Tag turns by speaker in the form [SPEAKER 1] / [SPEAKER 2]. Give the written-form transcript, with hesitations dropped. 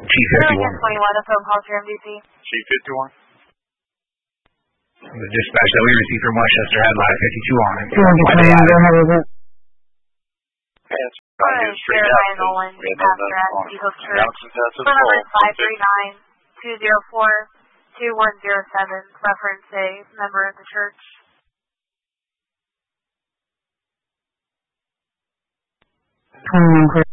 [SPEAKER 1] Chief 51.
[SPEAKER 2] 21, a phone call to MVP.
[SPEAKER 3] Chief 51.
[SPEAKER 1] The dispatch that we received from Westchester had line 52 on it.
[SPEAKER 3] It's going straight out to
[SPEAKER 2] Nolan, pastor at Eagle Church. Phone number is 539-204-2107. Reference a member of the church.